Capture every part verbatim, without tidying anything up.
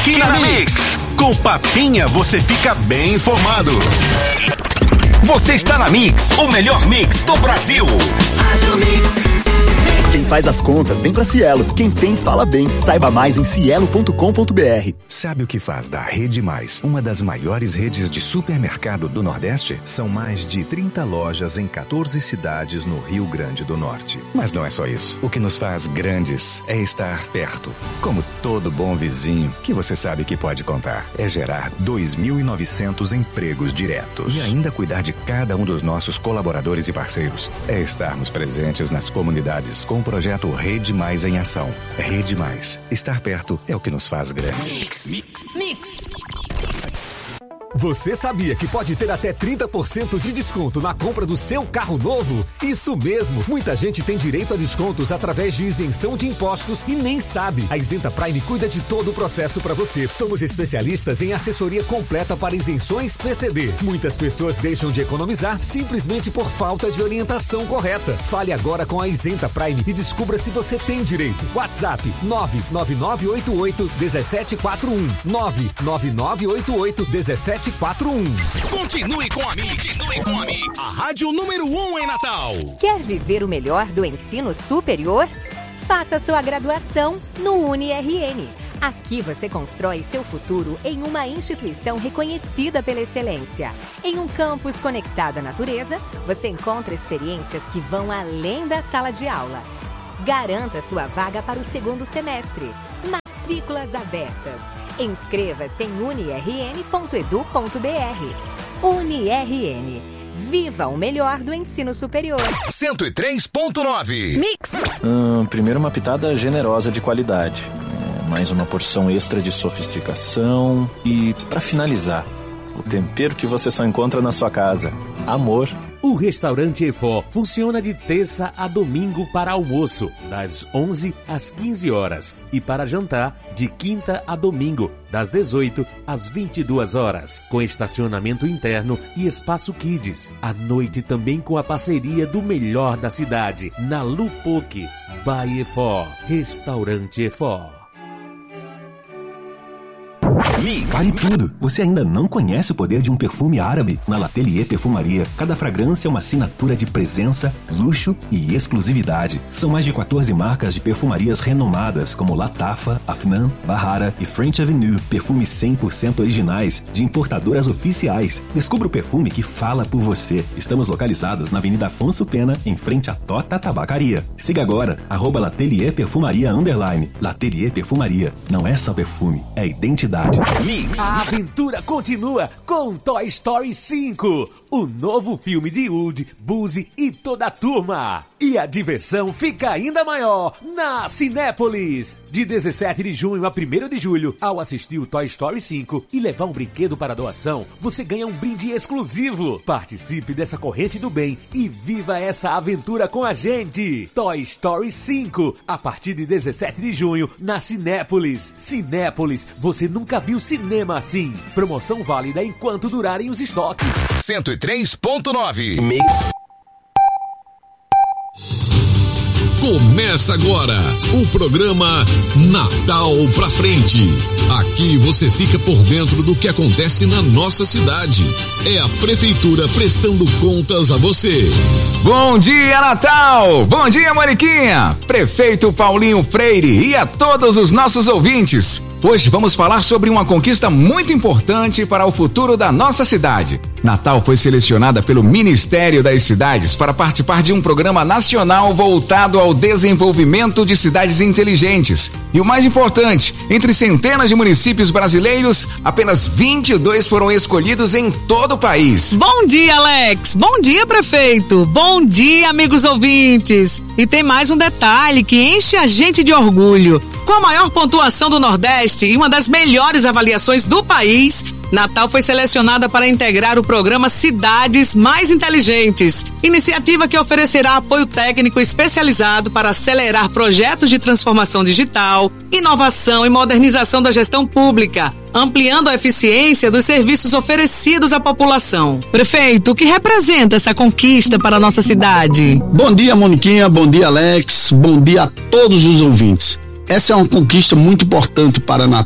aqui na Mix. Com Papinha você fica bem informado. Você está na Mix, o melhor mix do Brasil. Rádio Mix. Quem faz as contas vem pra Cielo. Quem tem, fala bem. Saiba mais em cielo ponto com ponto br. Sabe o que faz da Rede Mais uma das maiores redes de supermercado do Nordeste? São mais de trinta lojas em quatorze cidades no Rio Grande do Norte. Mas não é só isso. O que nos faz grandes é estar perto. Como todo bom vizinho que você sabe que pode contar. É gerar dois mil e novecentos empregos diretos. E ainda cuidar de cada um dos nossos colaboradores e parceiros. É estarmos presentes nas comunidades com o projeto Rede Mais em Ação. Rede Mais. Estar perto é o que nos faz grandes. Mix, mix, mix. Você sabia que pode ter até trinta por cento de desconto na compra do seu carro novo? Isso mesmo! Muita gente tem direito a descontos através de isenção de impostos e nem sabe. A Isenta Prime cuida de todo o processo para você. Somos especialistas em assessoria completa para isenções P C D. Muitas pessoas deixam de economizar simplesmente por falta de orientação correta. Fale agora com a Isenta Prime e descubra se você tem direito. WhatsApp nove nove nove oito oito um sete quatro um nove nove nove oito oito um sete quatro um. Continue com a Mix, continue com a Mix. A rádio número um em Natal. Quer viver o melhor do ensino superior? Faça sua graduação no Uni R N. Aqui você constrói seu futuro em uma instituição reconhecida pela excelência. Em um campus conectado à natureza, você encontra experiências que vão além da sala de aula. Garanta sua vaga para o segundo semestre. Matrículas abertas. Inscreva-se em uni r n ponto e d u ponto b r. Uni R N. Viva o melhor do ensino superior. cento e três ponto nove. Mix. Hum, primeiro uma pitada generosa de qualidade. É, mais uma porção extra de sofisticação. E, para finalizar, o tempero que você só encontra na sua casa. Amor. O restaurante Efó funciona de terça a domingo para almoço, das onze às quinze horas, e para jantar, de quinta a domingo, das dezoito às vinte e duas horas, com estacionamento interno e espaço Kids. À noite também com a parceria do melhor da cidade, na Lupoque, by Efó, Restaurante Efó. Mix. Pare tudo! Você ainda não conhece o poder de um perfume árabe? Na L'Atelier Perfumaria, cada fragrância é uma assinatura de presença, luxo e exclusividade. São mais de quatorze marcas de perfumarias renomadas, como Latafa, Afnan, Bahara e French Avenue. Perfumes cem por cento originais, de importadoras oficiais. Descubra o perfume que fala por você. Estamos localizados na Avenida Afonso Pena, em frente à Tota Tabacaria. Siga agora, arroba L'Atelier Perfumaria Underline. L'Atelier Perfumaria. Não é só perfume, é identidade. Mix. A aventura continua com Toy Story cinco, o novo filme de Woody, Buzz e toda a turma. E a diversão fica ainda maior na Cinépolis. De dezessete de junho a primeiro de julho, ao assistir o Toy Story cinco e levar um brinquedo para doação, você ganha um brinde exclusivo. Participe dessa corrente do bem e viva essa aventura com a gente. Toy Story cinco, a partir de dezessete de junho, na Cinépolis. Cinépolis, você nunca viu cinema assim. Promoção válida enquanto durarem os estoques. cento e três ponto nove. Mix. Começa agora o programa Natal pra Frente. Aqui você fica por dentro do que acontece na nossa cidade. É a Prefeitura prestando contas a você. Bom dia, Natal! Bom dia, Mariquinha! Prefeito Paulinho Freire e a todos os nossos ouvintes. Hoje vamos falar sobre uma conquista muito importante para o futuro da nossa cidade. Natal foi selecionada pelo Ministério das Cidades para participar de um programa nacional voltado ao desenvolvimento de cidades inteligentes. E o mais importante, entre centenas de municípios brasileiros, apenas vinte e dois foram escolhidos em todo o país. Bom dia, Alex! Bom dia, prefeito! Bom dia, amigos ouvintes! E tem mais um detalhe que enche a gente de orgulho. Com a maior pontuação do Nordeste e uma das melhores avaliações do país, Natal foi selecionada para integrar o programa Cidades Mais Inteligentes, iniciativa que oferecerá apoio técnico especializado para acelerar projetos de transformação digital, inovação e modernização da gestão pública, ampliando a eficiência dos serviços oferecidos à população. Prefeito, o que representa essa conquista para a nossa cidade? Bom dia, Moniquinha, bom dia, Alex, bom dia a todos os ouvintes. Essa é uma conquista muito importante para Natal.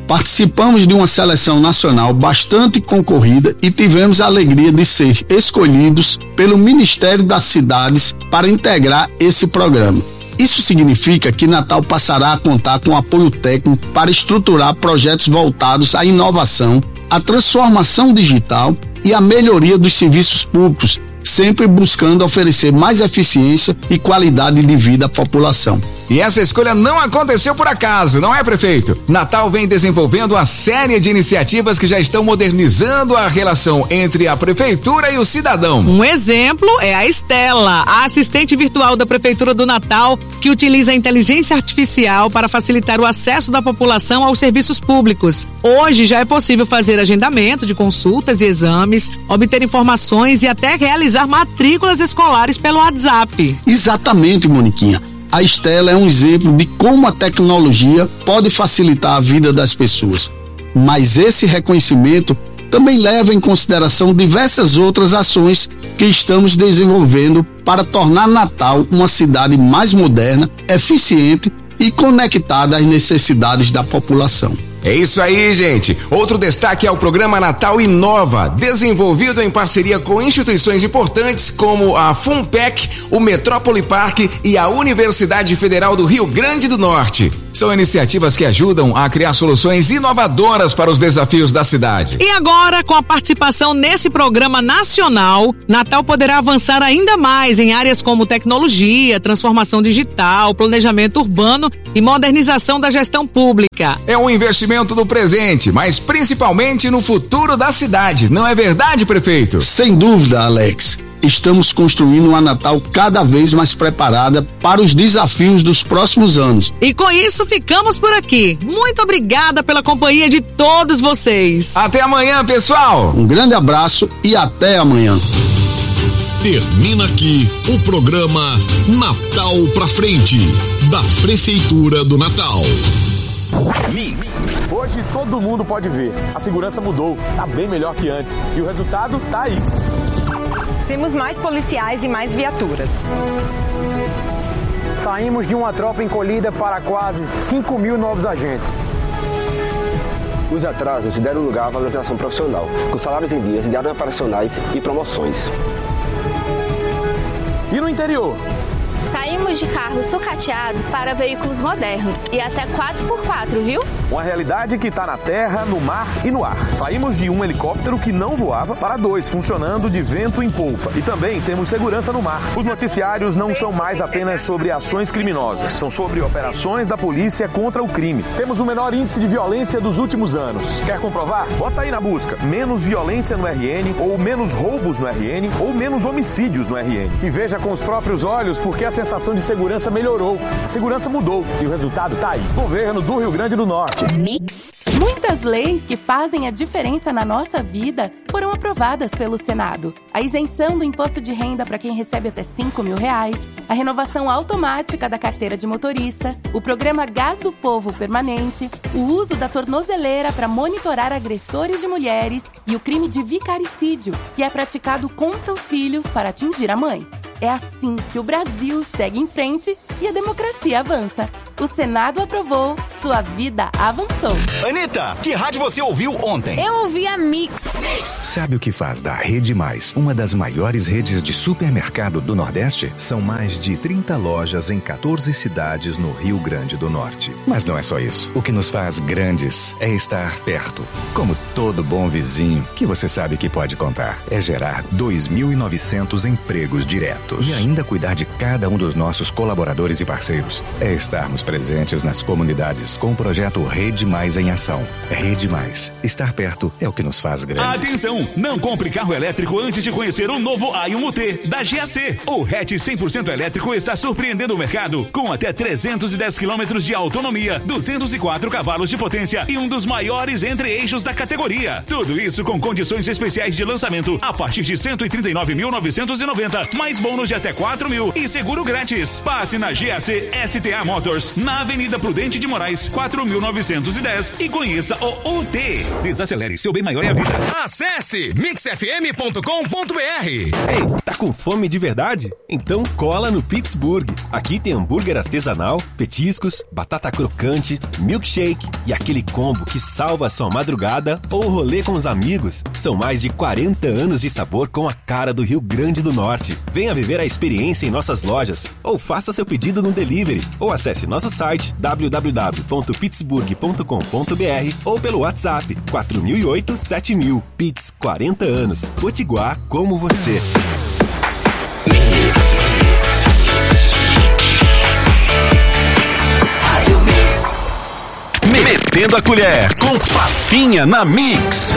Participamos de uma seleção nacional bastante concorrida e tivemos a alegria de ser escolhidos pelo Ministério das Cidades para integrar esse programa. Isso significa que Natal passará a contar com apoio técnico para estruturar projetos voltados à inovação, à transformação digital e à melhoria dos serviços públicos, sempre buscando oferecer mais eficiência e qualidade de vida à população. E essa escolha não aconteceu por acaso, não é, prefeito? Natal vem desenvolvendo uma série de iniciativas que já estão modernizando a relação entre a prefeitura e o cidadão. Um exemplo é a Estela, a assistente virtual da Prefeitura do Natal, que utiliza a inteligência artificial para facilitar o acesso da população aos serviços públicos. Hoje já é possível fazer agendamento de consultas e exames, obter informações e até realizar matrículas escolares pelo WhatsApp. Exatamente, Moniquinha. A Estela é um exemplo de como a tecnologia pode facilitar a vida das pessoas. Mas esse reconhecimento também leva em consideração diversas outras ações que estamos desenvolvendo para tornar Natal uma cidade mais moderna, eficiente e conectada às necessidades da população. É isso aí, gente. Outro destaque é o programa Natal Inova, desenvolvido em parceria com instituições importantes como a FUNPEC, o Metrópole Parque e a Universidade Federal do Rio Grande do Norte. São iniciativas que ajudam a criar soluções inovadoras para os desafios da cidade. E agora, com a participação nesse programa nacional, Natal poderá avançar ainda mais em áreas como tecnologia, transformação digital, planejamento urbano e modernização da gestão pública. É um investimento no presente, mas principalmente no futuro da cidade. Não é verdade, prefeito? Sem dúvida, Alex. Estamos construindo uma Natal cada vez mais preparada para os desafios dos próximos anos. E com isso ficamos por aqui. Muito obrigada pela companhia de todos vocês. Até amanhã, pessoal. Um grande abraço e até amanhã. Termina aqui o programa Natal pra Frente, da Prefeitura do Natal. Mix. Hoje todo mundo pode ver. A segurança mudou, tá bem melhor que antes. E o resultado tá aí. Temos mais policiais e mais viaturas. Saímos de uma tropa encolhida para quase cinco mil novos agentes. Os atrasos deram lugar à valorização profissional, com salários em dias, diários operacionais e promoções. E no interior? Saímos de carros sucateados para veículos modernos e até quatro por quatro, viu? Uma realidade que está na terra, no mar e no ar. Saímos de um helicóptero que não voava para dois, funcionando de vento em polpa. E também temos segurança no mar. Os noticiários não são mais apenas sobre ações criminosas, são sobre operações da polícia contra o crime. Temos o menor índice de violência dos últimos anos. Quer comprovar? Bota aí na busca. Menos violência no R N, ou menos roubos no R N, ou menos homicídios no R N. E veja com os próprios olhos porque a sensação de segurança melhorou, a segurança mudou e o resultado tá aí. Governo do Rio Grande do Norte. Muitas leis que fazem a diferença na nossa vida foram aprovadas pelo Senado. A isenção do imposto de renda para quem recebe até cinco mil reais, a renovação automática da carteira de motorista, o programa Gás do Povo Permanente, o uso da tornozeleira para monitorar agressores de mulheres e o crime de vicaricídio, que é praticado contra os filhos para atingir a mãe. É assim que o Brasil segue em frente e a democracia avança. O Senado aprovou, sua vida avançou. Anitta, que rádio você ouviu ontem? Eu ouvi a Mix. Sabe o que faz da Rede Mais uma das maiores redes de supermercado do Nordeste? São mais de trinta lojas em quatorze cidades no Rio Grande do Norte. Mas não é só isso. O que nos faz grandes é estar perto. Como todo bom vizinho, que você sabe que pode contar. É gerar dois mil e novecentos empregos diretos. E ainda cuidar de cada um dos nossos colaboradores e parceiros. É estarmos presentes nas comunidades com o projeto Rede Mais em ação. Rede Mais. Estar perto é o que nos faz grandes. Atenção! Não compre carro elétrico antes de conhecer o novo A um T da G A C. O hatch cem por cento elétrico está surpreendendo o mercado com até trezentos e dez quilômetros de autonomia, duzentos e quatro cavalos de potência e um dos maiores entre-eixos da categoria. Tudo isso com condições especiais de lançamento a partir de cento e trinta e nove mil novecentos e noventa, mais bônus de até quatro mil e seguro grátis. Passe na G A C S T A Motors na Avenida Prudente de Moraes, quatro mil novecentos e dez, e conheça o U T. Desacelere, seu bem maior é a vida. Acesse mix f m ponto com ponto b r. Ei, tá com fome de verdade? Então cola no Pittsburgh. Aqui tem hambúrguer artesanal, petiscos, batata crocante, milkshake e aquele combo que salva a sua madrugada ou rolê com os amigos. São mais de quarenta anos de sabor com a cara do Rio Grande do Norte. Venha viver a experiência em nossas lojas ou faça seu pedido no delivery ou acesse nosso site w w w ponto pittsburgh ponto com ponto b r ou pelo WhatsApp quatro mil e oito, sete mil. Pitts, quarenta anos. Potiguar como você. Metendo a colher com Papinha na Mix.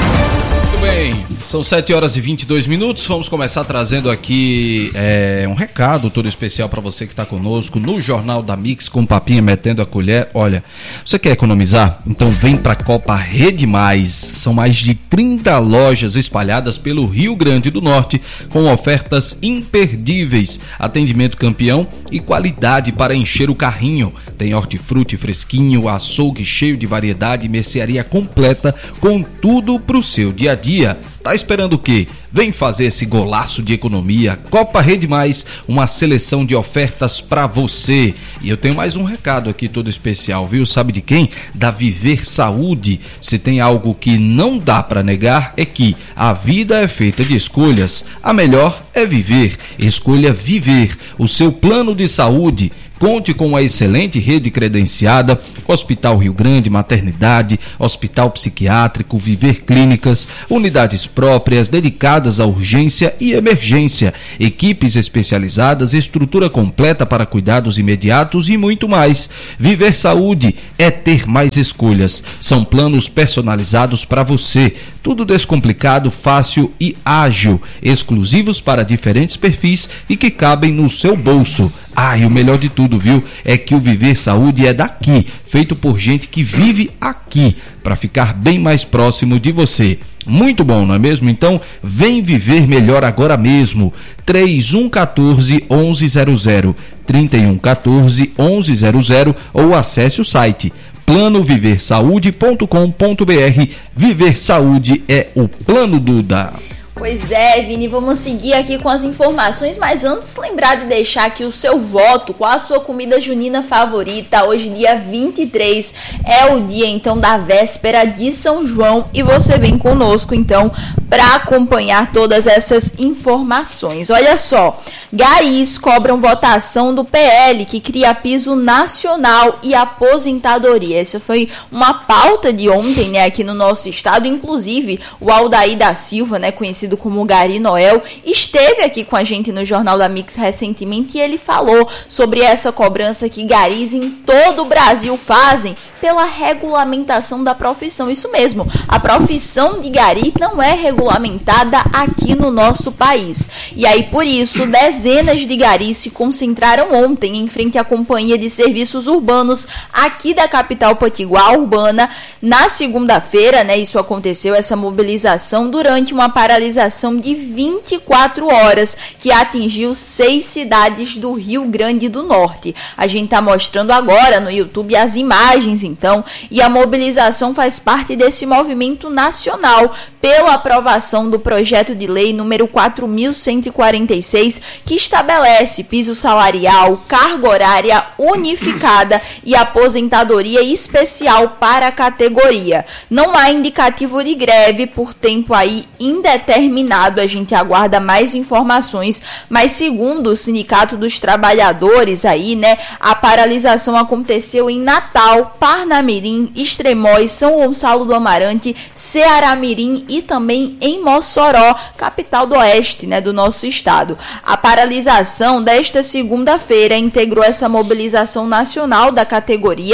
Muito bem, são sete horas e vinte e dois minutos. Vamos começar trazendo aqui é, um recado todo especial para você que está conosco no Jornal da Mix com Papinha Metendo a Colher. Olha, você quer economizar? Então vem para a Copa Rede Mais. São mais de trinta lojas espalhadas pelo Rio Grande do Norte com ofertas imperdíveis, atendimento campeão e qualidade para encher o carrinho. Tem hortifruti fresquinho, açougue cheio de variedade, mercearia completa com tudo pro seu dia a dia. Tá esperando o quê? Vem fazer esse golaço de economia. Copa Rede Mais, uma seleção de ofertas para você. E eu tenho mais um recado aqui todo especial, viu? Sabe de quem? Da Viver Saúde. Se tem algo que não dá para negar é que a vida é feita de escolhas. A melhor é viver. Escolha viver o seu plano de saúde. Conte com uma excelente rede credenciada, Hospital Rio Grande, Maternidade, Hospital Psiquiátrico, Viver Clínicas, unidades próprias dedicadas à urgência e emergência, equipes especializadas, estrutura completa para cuidados imediatos e muito mais. Viver Saúde é ter mais escolhas. São planos personalizados para você. Tudo descomplicado, fácil e ágil, exclusivos para diferentes perfis e que cabem no seu bolso. Ah, e o melhor de tudo, viu? É que o Viver Saúde é daqui, feito por gente que vive aqui, para ficar bem mais próximo de você. Muito bom, não é mesmo? Então, vem viver melhor agora mesmo. três um um quatro, um um zero zero, três um um quatro, um um zero zero ou acesse o site plano viver saúde ponto com ponto b r. Viver Saúde é o Plano Duda. Pois é, Vini, vamos seguir aqui com as informações, mas antes lembrar de deixar aqui o seu voto, qual a sua comida junina favorita. Hoje, dia vinte e três, é o dia então da véspera de São João e você vem conosco então para acompanhar todas essas informações. Olha só, garis cobram votação do P L que cria piso nacional e aposentadoria. Essa foi uma pauta de ontem, né, aqui no nosso estado. Inclusive, o Aldair da Silva, né, conhecido como Gari Noel, esteve aqui com a gente no Jornal da Mix recentemente e ele falou sobre essa cobrança que garis em todo o Brasil fazem pela regulamentação da profissão. Isso mesmo, a profissão de gari não é regulamentada aqui no nosso país. E aí, por isso, dezenas de garis se concentraram ontem em frente à Companhia de Serviços Urbanos aqui da capital potiguar urbana. Na segunda-feira, né, isso aconteceu, essa mobilização, durante uma paralisação de vinte e quatro horas que atingiu seis cidades do Rio Grande do Norte. A gente está mostrando agora no YouTube as imagens, então, e a mobilização faz parte desse movimento nacional pela aprovação do projeto de lei número quatro mil cento e quarenta e seis, que estabelece piso salarial, carga horária unificada e aposentadoria especial para a categoria. Não há indicativo de greve por tempo aí indeterminado. A gente aguarda mais informações, mas segundo o Sindicato dos Trabalhadores aí, né, a paralisação aconteceu em Natal, Parnamirim, Extremóis, São Gonçalo do Amarante, Ceará-Mirim e também em Mossoró, capital do oeste, né, do nosso estado. A paralisação desta segunda-feira integrou essa mobilização nacional da categoria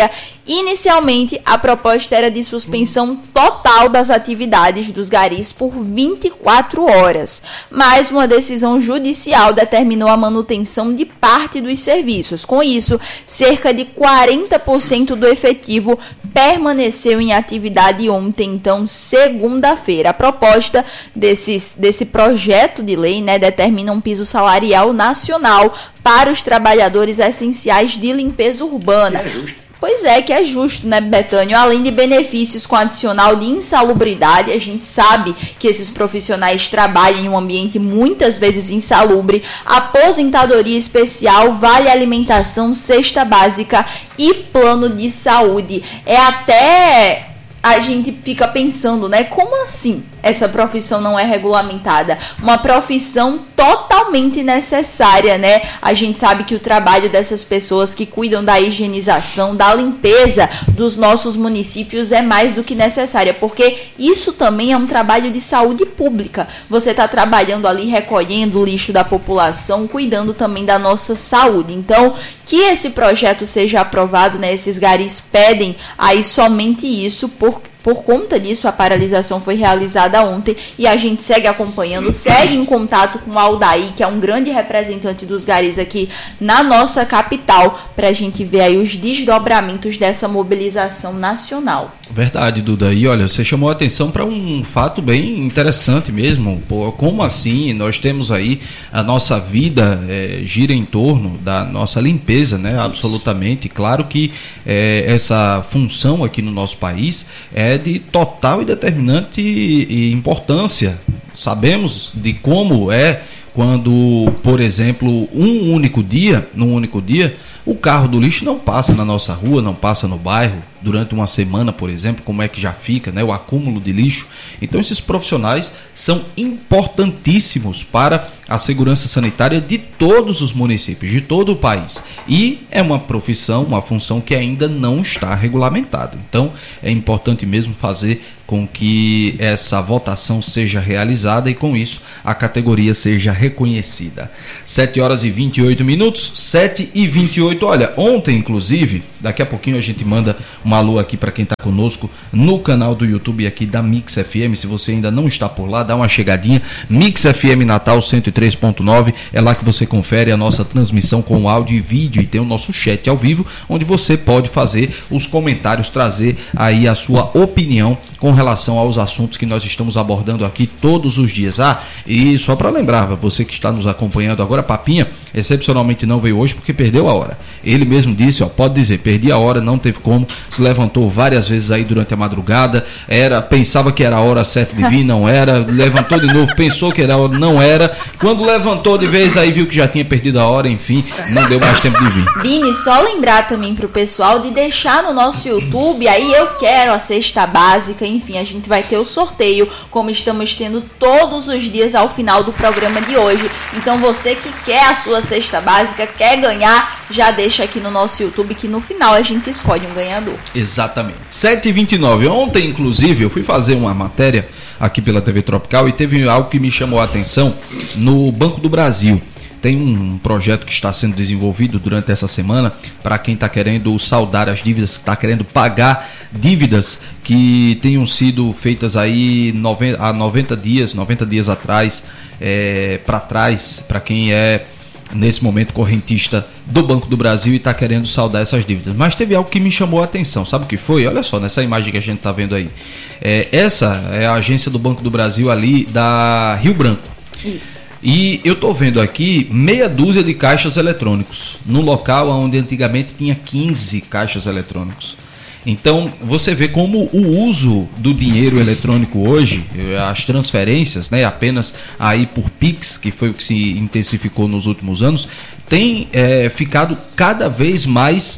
Inicialmente, a proposta era de suspensão total das atividades dos garis por vinte e quatro horas, mas uma decisão judicial determinou a manutenção de parte dos serviços. Com isso, cerca de quarenta por cento do efetivo permaneceu em atividade ontem, então, segunda-feira. A proposta desse, desse projeto de lei, né, determina um piso salarial nacional para os trabalhadores essenciais de limpeza urbana. É justo. Pois é, que é justo, né, Betânio? Além de benefícios com adicional de insalubridade, a gente sabe que esses profissionais trabalham em um ambiente muitas vezes insalubre, aposentadoria especial, vale alimentação, cesta básica e plano de saúde. É até... a gente fica pensando, né? Como assim essa profissão não é regulamentada? Uma profissão totalmente necessária, né? A gente sabe que o trabalho dessas pessoas que cuidam da higienização, da limpeza dos nossos municípios é mais do que necessária, porque isso também é um trabalho de saúde pública. Você está trabalhando ali, recolhendo o lixo da população, cuidando também da nossa saúde. Então, que esse projeto seja aprovado, né? Esses garis pedem aí somente isso, por Por conta disso, a paralisação foi realizada ontem e a gente segue acompanhando, segue em contato com o Aldair, que é um grande representante dos garis aqui na nossa capital, para a gente ver aí os desdobramentos dessa mobilização nacional. Verdade, Duda. E olha, você chamou a atenção para um fato bem interessante mesmo. Pô, como assim? Nós temos aí a nossa vida é, gira em torno da nossa limpeza, né? Isso. Absolutamente. Claro que é, essa função aqui no nosso país é de total e determinante importância. Sabemos de como é quando, por exemplo, um único dia, num único dia, o carro do lixo não passa na nossa rua, não passa no bairro, durante uma semana, por exemplo, como é que já fica, né, o acúmulo de lixo. Então, esses profissionais são importantíssimos para a segurança sanitária de todos os municípios, de todo o país. E é uma profissão, uma função que ainda não está regulamentada. Então, é importante mesmo fazer com que essa votação seja realizada e, com isso, a categoria seja reconhecida. sete horas e vinte e oito minutos, sete e vinte e oito. Olha, ontem, inclusive, daqui a pouquinho a gente manda uma alô aqui para quem está conosco no canal do YouTube aqui da Mix F M. Se você ainda não está por lá, dá uma chegadinha. Mix F M Natal cento e três ponto nove. É lá que você confere a nossa transmissão com áudio e vídeo e tem o nosso chat ao vivo, onde você pode fazer os comentários, trazer aí a sua opinião com relação aos assuntos que nós estamos abordando aqui todos os dias. Ah, e só para lembrar, você que está nos acompanhando agora, Papinha excepcionalmente não veio hoje porque perdeu a hora. Ele mesmo disse, ó, pode dizer, perdi a hora, não teve como, se levantou várias vezes aí durante a madrugada, era, pensava que era a hora certa de vir, não era, levantou de novo, pensou que era a hora, não era, quando levantou de vez aí viu que já tinha perdido a hora, enfim, não deu mais tempo de vir. Vini, só lembrar também pro pessoal de deixar no nosso YouTube, aí eu quero a cesta básica, enfim, a gente vai ter o sorteio, como estamos tendo todos os dias ao final do programa de hoje. Então você que quer a sua cesta básica, quer ganhar, já deixa aqui no nosso YouTube que no final a gente escolhe um ganhador. Exatamente. sete e vinte e nove. Ontem, inclusive, eu fui fazer uma matéria aqui pela T V Tropical e teve algo que me chamou a atenção no Banco do Brasil. Tem um projeto que está sendo desenvolvido durante essa semana para quem está querendo saldar as dívidas, está querendo pagar dívidas que tenham sido feitas aí há noventa dias, noventa dias atrás, é, para trás, para quem é nesse momento correntista do Banco do Brasil e está querendo saldar essas dívidas. Mas teve algo que me chamou a atenção, sabe o que foi? Olha só, nessa imagem que a gente está vendo aí. É, essa é a agência do Banco do Brasil ali da Rio Branco. Isso. E eu estou vendo aqui meia dúzia de caixas eletrônicos, no local onde antigamente tinha quinze caixas eletrônicos. Então, você vê como o uso do dinheiro eletrônico hoje, as transferências, né, apenas aí por Pix, que foi o que se intensificou nos últimos anos, tem é, ficado cada vez mais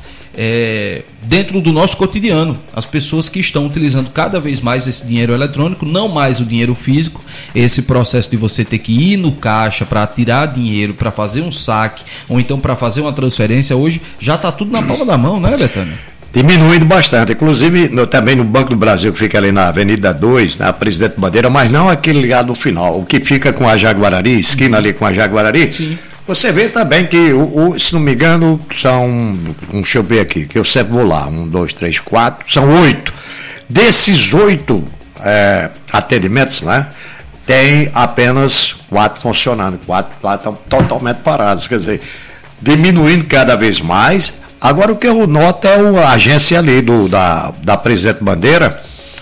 é, dentro do nosso cotidiano. As pessoas que estão utilizando cada vez mais esse dinheiro eletrônico, não mais o dinheiro físico, esse processo de você ter que ir no caixa para tirar dinheiro, para fazer um saque, ou então para fazer uma transferência, hoje já está tudo na palma da mão, né, Betânia? Diminuindo bastante, inclusive no, também no Banco do Brasil, que fica ali na Avenida dois, na Presidente Bandeira, mas não aquele ligado no final, o que fica com a Jaguarari, esquina ali com a Jaguarari. Sim. Você vê também que, o, o, se não me engano, são, um, deixa eu ver aqui, que eu sempre vou lá, um, dois, três, quatro, são oito. Desses oito é, atendimentos, né, tem apenas quatro funcionando, quatro lá estão totalmente parados, quer dizer, diminuindo cada vez mais. Agora o que eu noto é a agência ali do, da, da Presidente Bandeira,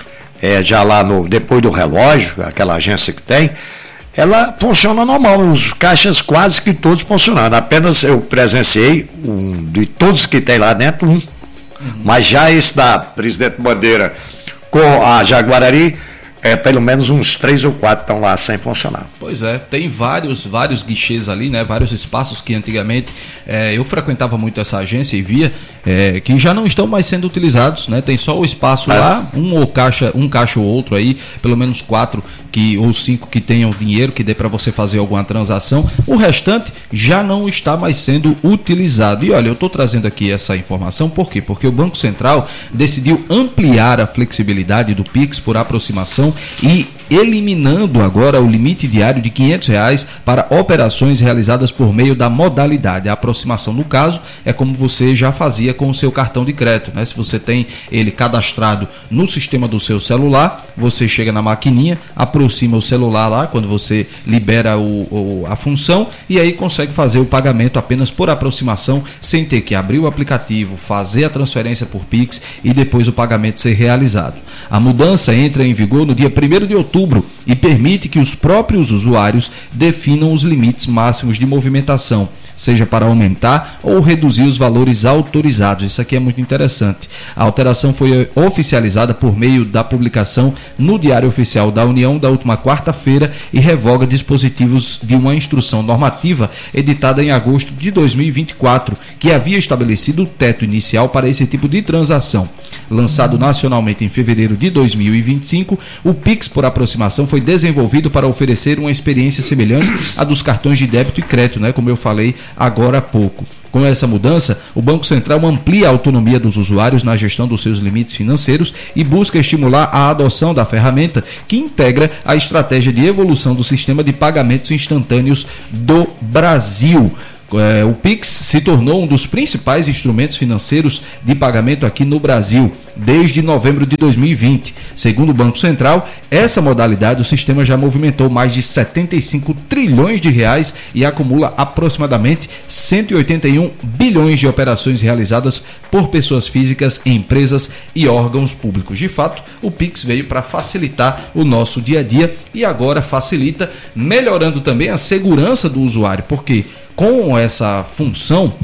é, já lá no, depois do relógio, aquela agência que tem, ela funciona normal, os caixas quase que todos funcionando. Apenas eu presenciei um, de todos que tem lá dentro, um. Uhum. Mas já esse da Presidente Bandeira com a Jaguarari, é, pelo menos uns três ou quatro estão lá sem funcionar. Pois é, tem vários, vários guichês ali, né? Vários espaços que antigamente é, eu frequentava muito essa agência e via é, que já não estão mais sendo utilizados, né? Tem só o espaço é. lá, um ou caixa, um caixa ou outro aí, pelo menos quatro que, ou cinco que tenham dinheiro que dê para você fazer alguma transação. O restante já não está mais sendo utilizado. E olha, eu estou trazendo aqui essa informação, por quê? Porque o Banco Central decidiu ampliar a flexibilidade do Pix por aproximação e eliminando agora o limite diário de quinhentos reais para operações realizadas por meio da modalidade. A aproximação, no caso, é como você já fazia com o seu cartão de crédito, né? Se você tem ele cadastrado no sistema do seu celular, você chega na maquininha, aproxima o celular lá, quando você libera o, o, a função, e aí consegue fazer o pagamento apenas por aproximação, sem ter que abrir o aplicativo, fazer a transferência por Pix e depois o pagamento ser realizado. A mudança entra em vigor no dia primeiro de outubro e permite que os próprios usuários definam os limites máximos de movimentação, seja para aumentar ou reduzir os valores autorizados. Isso aqui é muito interessante. A alteração foi oficializada por meio da publicação no Diário Oficial da União da última quarta-feira e revoga dispositivos de uma instrução normativa editada em agosto de dois mil e vinte e quatro, que havia estabelecido o teto inicial para esse tipo de transação. Lançado nacionalmente em fevereiro de dois mil e vinte e cinco, o Pix por aproximação foi desenvolvido para oferecer uma experiência semelhante à dos cartões de débito e crédito, né, como eu falei agora há pouco. Com essa mudança, o Banco Central amplia a autonomia dos usuários na gestão dos seus limites financeiros e busca estimular a adoção da ferramenta que integra a estratégia de evolução do sistema de pagamentos instantâneos do Brasil. É, o Pix se tornou um dos principais instrumentos financeiros de pagamento aqui no Brasil desde novembro de dois mil e vinte. Segundo o Banco Central, essa modalidade do sistema já movimentou mais de setenta e cinco trilhões de reais e acumula aproximadamente cento e oitenta e um bilhões de operações realizadas por pessoas físicas, empresas e órgãos públicos. De fato, o Pix veio para facilitar o nosso dia a dia e agora facilita, melhorando também a segurança do usuário, porque com essa função,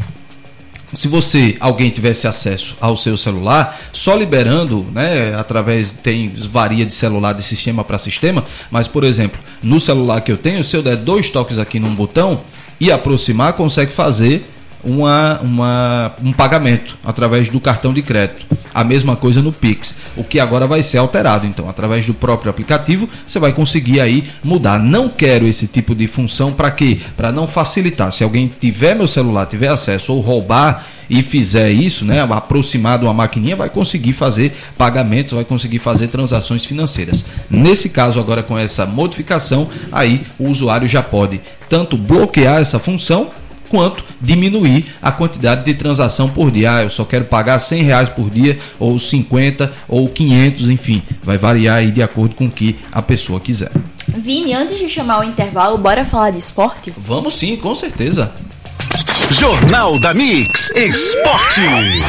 se você, alguém tivesse acesso ao seu celular, só liberando, né, através, tem, varia de celular de sistema para sistema, mas, por exemplo, no celular que eu tenho, se eu der dois toques aqui num botão e aproximar, consegue fazer Uma, uma, um pagamento através do cartão de crédito. A mesma coisa no Pix, o que agora vai ser alterado. Então, através do próprio aplicativo, você vai conseguir aí mudar. Não quero esse tipo de função, para quê? Para não facilitar. Se alguém tiver meu celular, tiver acesso ou roubar e fizer isso, né, aproximar de uma maquininha, vai conseguir fazer pagamentos, vai conseguir fazer transações financeiras. Nesse caso, agora com essa modificação, aí o usuário já pode tanto bloquear essa função, quanto diminuir a quantidade de transação por dia. Ah, eu só quero pagar cem reais por dia, ou cinquenta, ou quinhentos, enfim. Vai variar aí de acordo com o que a pessoa quiser. Vini, antes de chamar o intervalo, bora falar de esporte? Vamos sim, com certeza. Jornal da Mix Esporte.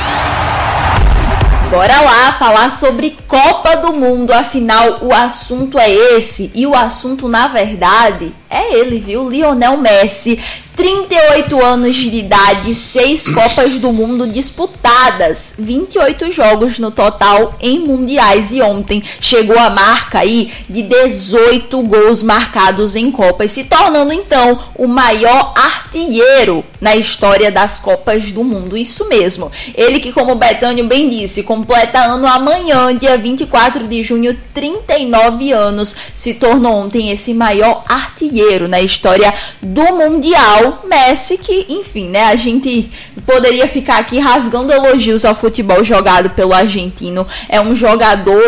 Bora lá falar sobre Copa do Mundo, afinal o assunto é esse, e o assunto na verdade é ele, viu? Lionel Messi, trinta e oito anos de idade, seis Copas do Mundo disputadas, vinte e oito jogos no total em mundiais, e ontem chegou a marca aí de dezoito gols marcados em Copas, se tornando então o maior artilheiro na história das Copas do Mundo. Isso mesmo, ele que, como o Betânio bem disse, completa ano amanhã, dia vinte e quatro de junho, trinta e nove anos, se tornou ontem esse maior artilheiro na história do Mundial. Messi, que, enfim, né, a gente poderia ficar aqui rasgando elogios ao futebol jogado pelo argentino. É um jogador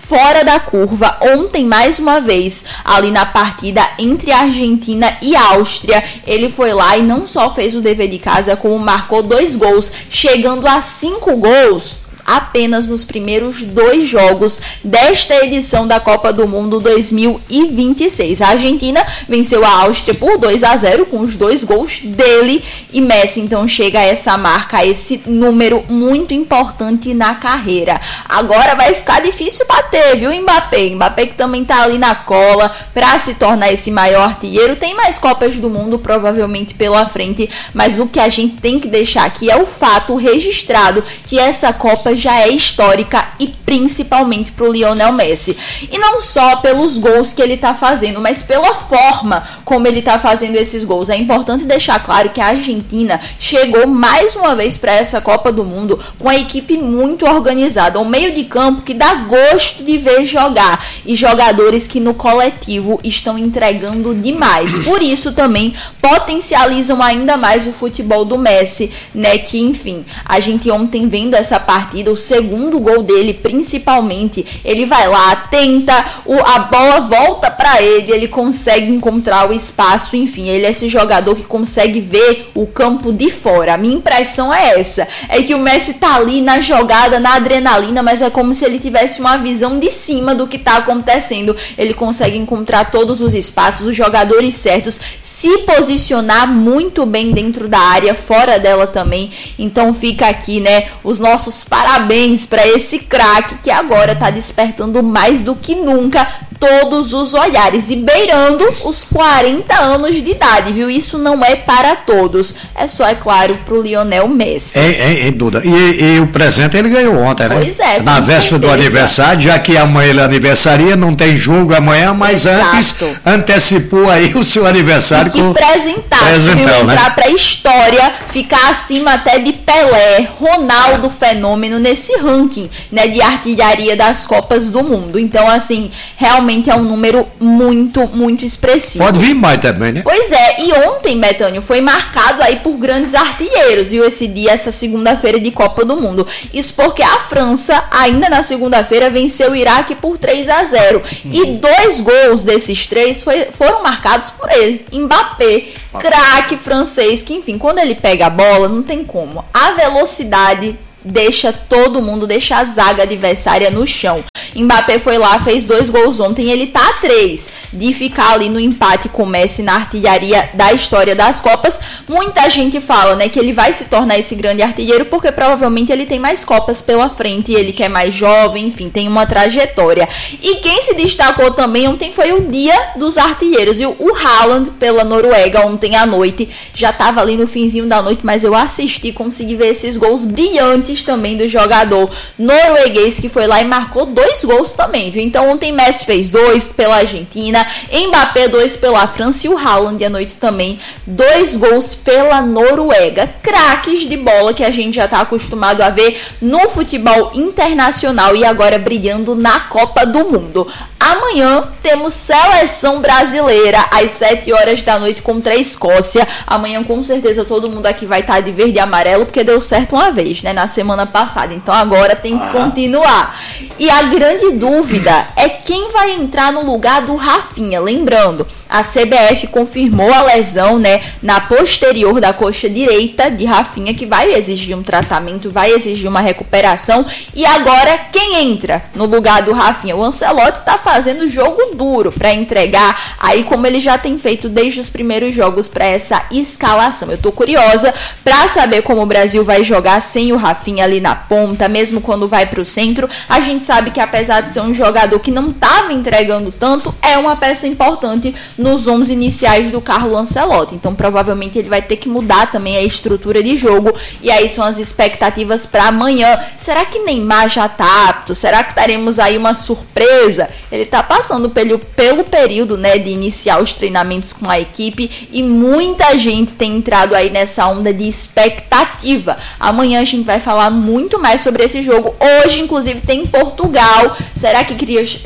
fora da curva. Ontem, mais uma vez, ali na partida entre Argentina e Áustria, ele foi lá e não só fez o dever de casa, como marcou dois gols, chegando a cinco gols apenas nos primeiros dois jogos desta edição da Copa do Mundo dois mil e vinte e seis. A Argentina venceu a Áustria por dois a zero com os dois gols dele, e Messi então chega a essa marca, a esse número muito importante na carreira. Agora vai ficar difícil bater, viu, Mbappé? Mbappé que também tá ali na cola para se tornar esse maior artilheiro. Tem mais Copas do Mundo provavelmente pela frente, mas o que a gente tem que deixar aqui é o fato registrado que essa Copa já é histórica, e principalmente para o Lionel Messi. E não só pelos gols que ele está fazendo, mas pela forma como ele está fazendo esses gols. É importante deixar claro que a Argentina chegou mais uma vez para essa Copa do Mundo com a equipe muito organizada, um meio de campo que dá gosto de ver jogar, e jogadores que no coletivo estão entregando demais. Por isso também potencializam ainda mais o futebol do Messi, né? Que enfim, a gente ontem vendo essa partida, o segundo gol dele principalmente, ele vai lá, tenta, o, a bola volta para ele, ele consegue encontrar o espaço, enfim, ele é esse jogador que consegue ver o campo de fora. A minha impressão é essa, é que o Messi tá ali na jogada, na adrenalina, mas é como se ele tivesse uma visão de cima do que tá acontecendo. Ele consegue encontrar todos os espaços, os jogadores certos, se posicionar muito bem dentro da área, fora dela também. Então fica aqui, né, os nossos parabéns para esse craque que agora está despertando mais do que nunca todos os olhares e beirando os quarenta anos de idade, viu? Isso não é para todos, é só, é claro, pro Lionel Messi. É, é, Duda. E, e o presente ele ganhou ontem, né? Pois é. Na véspera do aniversário, já que amanhã ele aniversaria, não tem jogo amanhã, mas Exato. antes antecipou aí o seu aniversário. E que presentasse, viu? Entrar, né, pra história, ficar acima até de Pelé, Ronaldo Fenômeno nesse ranking, né, de artilharia das Copas do Mundo. Então, assim, realmente é um número muito, muito expressivo. Pode vir mais também, né? Pois é, e ontem, Betânia, foi marcado aí por grandes artilheiros, viu, esse dia, essa segunda-feira de Copa do Mundo. Isso porque a França, ainda na segunda-feira, venceu o Iraque por três a zero. Uhum. E dois gols desses três foi, foram marcados por ele. Mbappé, craque francês, que enfim, quando ele pega a bola, não tem como. A velocidade deixa todo mundo, deixa a zaga adversária no chão. Mbappé foi lá, fez dois gols ontem, ele tá a três de ficar ali no empate com Messi na artilharia da história das Copas. Muita gente fala, né, que ele vai se tornar esse grande artilheiro porque provavelmente ele tem mais Copas pela frente, ele que é mais jovem, enfim, tem uma trajetória. E quem se destacou também ontem foi o dia dos artilheiros, viu? O Haaland pela Noruega ontem à noite, já tava ali no finzinho da noite, mas eu assisti, consegui ver esses gols brilhantes também do jogador norueguês que foi lá e marcou dois gols também, viu? Então ontem Messi fez dois pela Argentina, Mbappé dois pela França e o Haaland à noite também dois gols pela Noruega. Craques de bola que a gente já está acostumado a ver no futebol internacional e agora brilhando na Copa do Mundo. Amanhã temos seleção brasileira às sete horas da noite contra a Escócia. Amanhã com certeza todo mundo aqui vai estar de verde e amarelo porque deu certo uma vez, né, na semana passada. Então agora tem que continuar. E a grande dúvida é quem vai entrar no lugar do Rafinha. Lembrando, a C B F confirmou a lesão, né, na posterior da coxa direita de Rafinha, que vai exigir um tratamento, vai exigir uma recuperação. E agora quem entra no lugar do Rafinha? O Ancelotti está fazendo jogo duro para entregar, aí como ele já tem feito desde os primeiros jogos, para essa escalação. Eu tô curiosa para saber como o Brasil vai jogar sem o Rafinha ali na ponta, mesmo quando vai para o centro. A gente sabe que apesar de ser um jogador que não estava entregando tanto, é uma peça importante nos onze iniciais do Carlo Ancelotti. Então provavelmente ele vai ter que mudar também a estrutura de jogo, e aí são as expectativas para amanhã. Será que Neymar já tá apto? Será que teremos aí uma surpresa? Ele tá passando pelo, pelo período, né, de iniciar os treinamentos com a equipe, e muita gente tem entrado aí nessa onda de expectativa. Amanhã a gente vai falar muito mais sobre esse jogo. Hoje inclusive tem Portugal. Será que Cristiano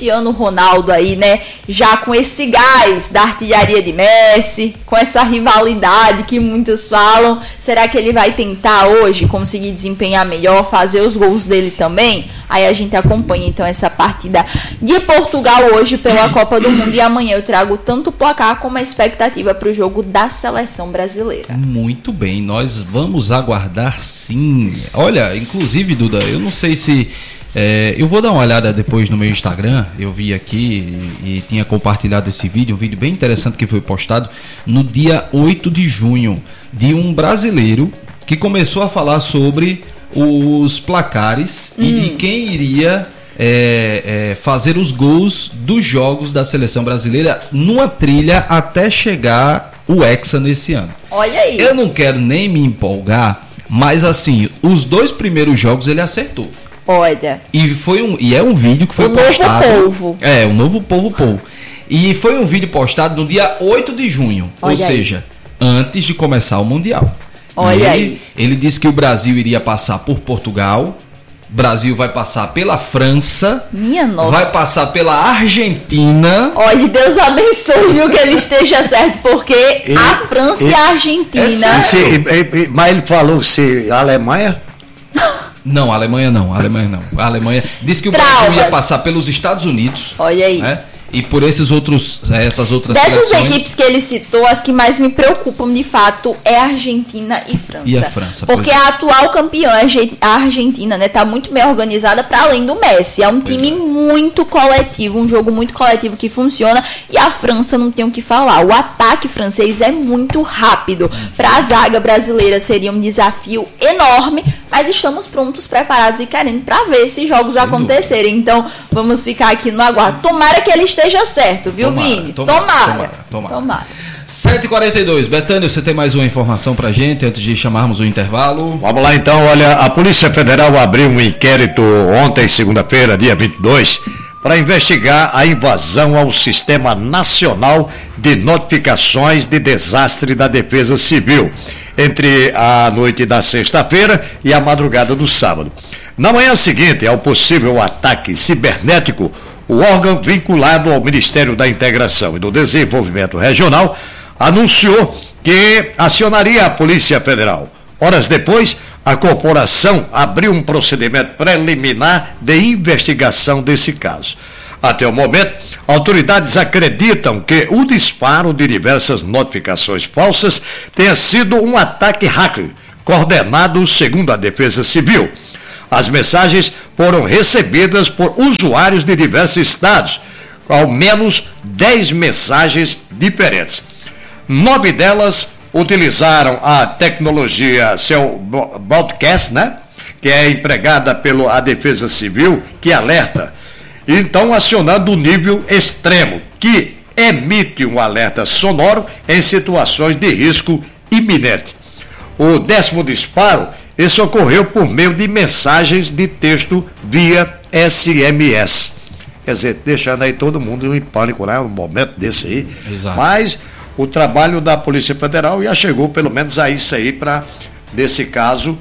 Cristiano Ronaldo aí, né? Já com esse gás da artilharia de Messi, com essa rivalidade que muitos falam, será que ele vai tentar hoje conseguir desempenhar melhor, fazer os gols dele também? Aí a gente acompanha então essa partida de Portugal hoje pela Copa do Mundo, e amanhã eu trago tanto o placar como a expectativa para o jogo da seleção brasileira. Muito bem, nós vamos aguardar sim. Olha, inclusive, Duda, eu não sei se... É, eu vou dar uma olhada depois no meu Instagram, eu vi aqui e, e tinha compartilhado esse vídeo, um vídeo bem interessante que foi postado no dia oito de junho, de um brasileiro que começou a falar sobre os placares hum. e de quem iria é, é, fazer os gols dos jogos da seleção brasileira numa trilha até chegar o Hexa nesse ano. Olha aí. Eu não quero nem me empolgar, mas assim, os dois primeiros jogos ele acertou. Olha. E foi um e é um vídeo que foi o postado. Novo povo. É, o novo povo povo. E foi um vídeo postado no dia oito de junho, Olha ou seja, aí. antes de começar o Mundial. Olha ele, aí. Ele disse que o Brasil iria passar por Portugal, Brasil vai passar pela França, Minha nossa. vai passar pela Argentina. Olha, Deus abençoe, viu, que ele esteja certo, porque ele, a França ele, e a Argentina... É, se, ele, mas ele falou se a Alemanha... Não, a Alemanha não, a Alemanha não. A Alemanha disse que o Traumas. Brasil ia passar pelos Estados Unidos. Olha aí. Né? E por esses outros, essas outras Dessas seleções... equipes que ele citou, as que mais me preocupam de fato é a Argentina e França. E a França, porque é. a atual campeã, a Argentina, né, tá muito bem organizada para além do Messi. É um time é. muito coletivo, um jogo muito coletivo que funciona. E a França não tem o que falar. O ataque francês é muito rápido. Para a zaga brasileira seria um desafio enorme, mas estamos prontos, preparados e querendo para ver esses jogos Sem acontecerem. Dúvida. Então, vamos ficar aqui no aguardo. Tomara que ele esteja certo, viu, tomara, Vini? Tomara. Tomara. tomara, tomara. tomara. sete e quarenta e dois. Betânia, você tem mais uma informação pra gente antes de chamarmos o intervalo? Vamos lá então, olha, a Polícia Federal abriu um inquérito ontem, segunda-feira, dia vinte e dois, para investigar a invasão ao Sistema Nacional de Notificações de Desastre da Defesa Civil, entre a noite da sexta-feira e a madrugada do sábado. Na manhã seguinte ao possível ataque cibernético, o órgão vinculado ao Ministério da Integração e do Desenvolvimento Regional anunciou que acionaria a Polícia Federal. Horas depois, a corporação abriu um procedimento preliminar de investigação desse caso. Até o momento, autoridades acreditam que o disparo de diversas notificações falsas tenha sido um ataque hacker, coordenado segundo a Defesa Civil. As mensagens foram recebidas por usuários de diversos estados, ao menos dez mensagens diferentes. Nove delas utilizaram a tecnologia seu broadcast, né? Que é empregada pela Defesa Civil, que alerta. Então, acionando o nível extremo, que emite um alerta sonoro em situações de risco iminente. O décimo disparo, esse ocorreu por meio de mensagens de texto via S M S. Quer dizer, deixando aí todo mundo em pânico, né? Um momento desse aí. Exato. Mas o trabalho da Polícia Federal já chegou pelo menos a isso aí para, nesse caso,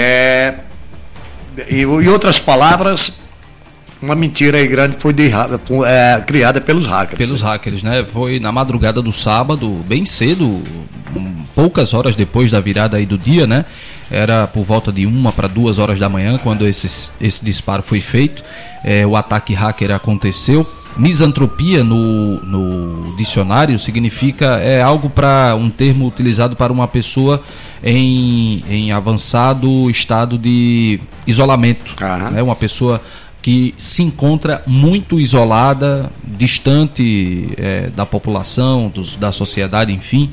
é, em outras palavras, uma mentira aí grande foi de, é, criada pelos hackers. Pelos hackers, né? Foi na madrugada do sábado, bem cedo, poucas horas depois da virada aí do dia, né? Era por volta de uma para duas horas da manhã quando esse, esse disparo foi feito. É, o ataque hacker aconteceu. Misantropia no, no dicionário significa, é algo para um termo utilizado para uma pessoa em, em avançado estado de isolamento, uhum. né? Uma pessoa que se encontra muito isolada, distante é, da população, dos, da sociedade, enfim,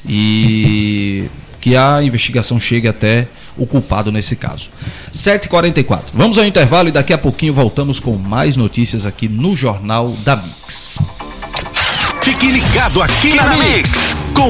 e que a investigação chegue até o culpado nesse caso. sete e quarenta e quatro. Vamos ao intervalo e daqui a pouquinho voltamos com mais notícias aqui no Jornal da Mix. Fique ligado aqui na Mix. Com